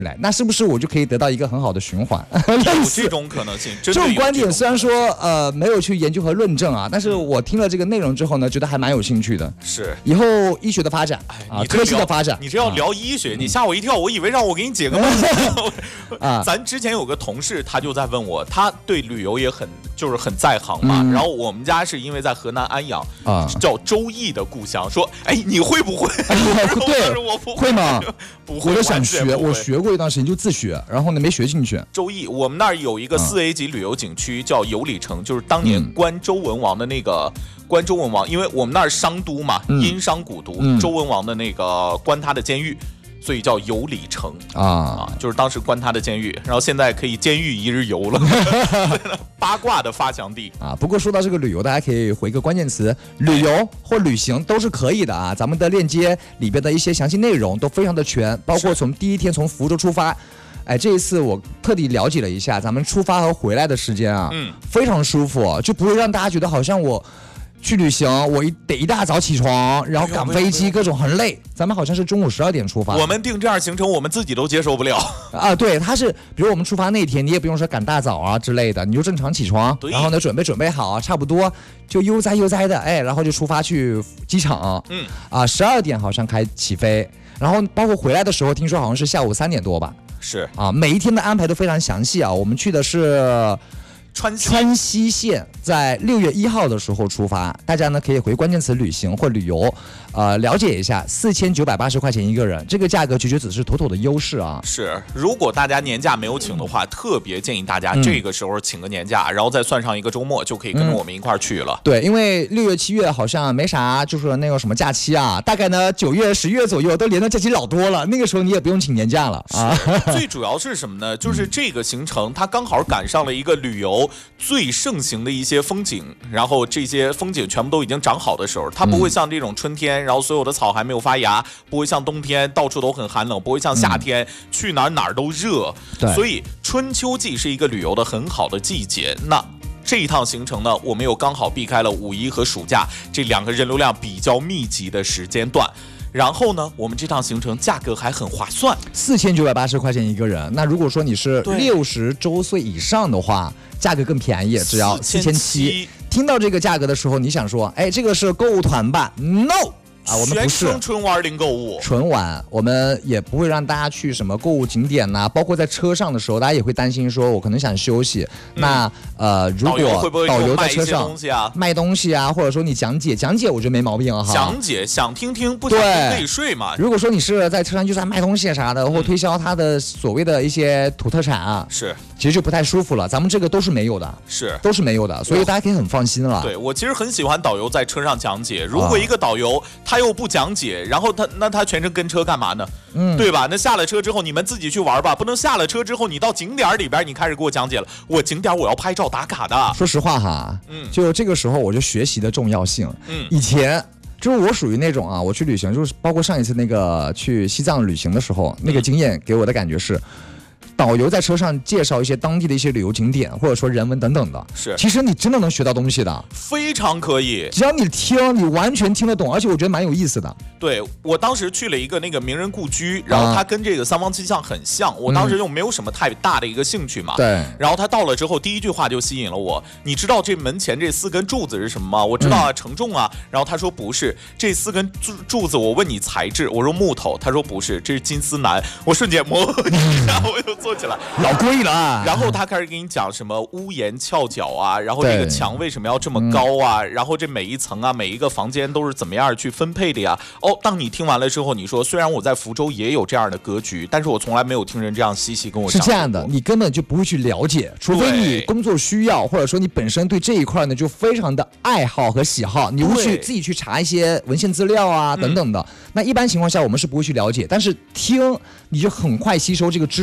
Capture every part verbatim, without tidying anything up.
来，那是不是我就可以得到一个很好的循环？ 有这种可能性。 这种观点虽然说呃没有去研究和论证啊，但是我听了这个内容之后呢，觉得还蛮有兴趣的。 是以后医学的发展啊，科技的发展， 你这要聊医学，你吓我一跳，我以为让我给你解个闷。啊，咱之前有个同事，他就在问我，他对旅游也很就是很在行嘛。然后我们家是因为在河南安阳啊，叫周易的故乡，说哎你会不会？ 对， 我不会吗？ 不会， 我都想学，我学过一段时间就自学，然后呢没学进去。 周易，我们那儿有一个四 A 级旅游景区叫有里城，就是当年关周文王的那个关周文王，因为我们那儿商都嘛，殷商古都，周文王的那个关他的监狱。所以叫有里城 啊, 啊，就是当时关他的监狱，然后现在可以监狱一日游了，八卦的发祥地啊。不过说到这个旅游，大家可以回个关键词，旅游或旅行都是可以的啊。咱们的链接里边的一些详细内容都非常的全，包括从第一天从福州出发。哎，这一次我特地了解了一下，咱们出发和回来的时间啊，嗯，非常舒服，就不会让大家觉得好像我。去旅行，我一得一大早起床，然后赶飞机，各种很累。咱们好像是中午十二点出发。 我们定这样行程，我们自己都接受不了啊。对，他是，比如我们出发那天，你也不用说赶大早啊之类的，你就正常起床，然后呢准备准备好，差不多就悠哉悠哉的，哎，然后就出发去机场。嗯，啊，十二点好像开起飞，然后包括回来的时候，听说好像是下午三点多吧。 是啊，每一天的安排都非常详细啊。我们去的是。 川西川西线在六月一号的时候出发，大家呢可以回关键词旅行或旅游，呃，了解一下，四千九百八十块钱一个人，这个价格绝对只是妥妥的优势啊。 是，如果大家年假没有请的话，嗯、特别建议大家这个时候请个年假，嗯、然后再算上一个周末，就可以跟着我们一块儿去了。 嗯、对，因为六月、七月好像没啥，就是那个什么假期啊，大概呢九月、十月左右都连的假期老多了，那个时候你也不用请年假了啊。 最主要是什么呢？就是这个行程它刚好赶上了一个旅游最盛行的一些风景，然后这些风景全部都已经长好的时候，它不会像这种春天，然后所有的草还没有发芽，不会像冬天到处都很寒冷，不会像夏天、嗯、去哪儿哪儿都热。所以春秋季是一个旅游的很好的季节。那这一趟行程呢，我们又刚好避开了五一和暑假这两个人流量比较密集的时间段。然后呢，我们这趟行程价格还很划算， 四千九百八十块钱一个人。那如果说你是六十周岁以上的话，价格更便宜，只要四千七。听到这个价格的时候，你想说，哎，这个是购物团吧 ？No。啊，我们不是全程纯玩零购物， 纯玩，我们也不会让大家去什么购物景点呐、啊，包括在车上的时候，大家也会担心说，我可能想休息。嗯、那呃，如果导游在车上东西啊， 卖东西啊，或者说你讲解讲解，我觉得没毛病啊哈。 讲解想听听，不想听可以睡嘛。 如果说你是在车上就是卖东西啥的，或推销他的所谓的一些土特产啊， 是， 其实就不太舒服了。咱们这个都是没有的， 是都是没有的，所以大家可以很放心了。 对，我其实很喜欢导游在车上讲解。如果一个导游他又不讲解。然后他那他全程跟车干嘛呢？嗯，对吧？那下了车之后你们自己去玩吧，不能下了车之后你到景点里边你开始给我讲解了。我景点我要拍照打卡的。 说实话哈，嗯，就这个时候我就学习的重要性。嗯，以前就是我属于那种啊，我去旅行就是包括上一次那个去西藏旅行的时候，那个经验给我的感觉是。导游在车上介绍一些当地的一些旅游景点，或者说人文等等的， 是， 其实你真的能学到东西的， 非常可以。 只要你听，你完全听得懂，而且我觉得蛮有意思的。 对，我当时去了一个那个名人故居，然后它跟这个三坊七巷很像，我当时又没有什么太大的一个兴趣嘛。对、嗯。然后他到了之后，第一句话就吸引了我。你知道这门前这四根柱子是什么吗？我知道啊，承重啊。然后他说不是，这四根柱子，我问你材质，我说木头，他说不是，这是金丝楠。我瞬间摸一下，我就坐起来。 老贵了、啊， 然后他开始给你讲什么屋檐翘角啊，然后这个墙为什么要这么高啊，然后这每一层啊，每一个房间都是怎么样去分配的呀？哦，当你听完了之后，你说虽然我在福州也有这样的格局，但是我从来没有听人这样细细跟我讲。 是这样的，你根本就不会去了解，除非你工作需要，或者说你本身对这一块呢就非常的爱好和喜好，你会去自己去查一些文献资料啊等等的。嗯、那一般情况下我们是不会去了解，但是听你就很快吸收这个知识点。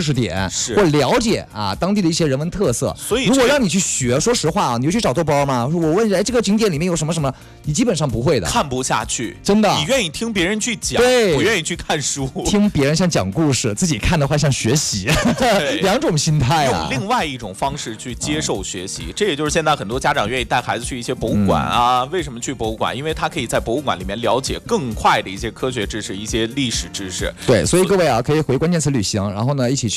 玩，或了解啊当地的一些人文特色。 所以如果让你去学，说实话啊，你就去找豆包吗？我问哎，这个景点里面有什么什么，你基本上不会的， 看不下去， 真的。 你愿意听别人去讲， 对， 不愿意去看书。 听别人像讲故事，自己看的话像学习，两种心态啊。 用另外一种方式去接受学习，嗯、这也就是现在很多家长愿意带孩子去一些博物馆啊。嗯、为什么去博物馆？因为他可以在博物馆里面了解更快的一些科学知识、一些历史知识。 对，所以各位啊，可以回关键词旅行，然后呢一起去。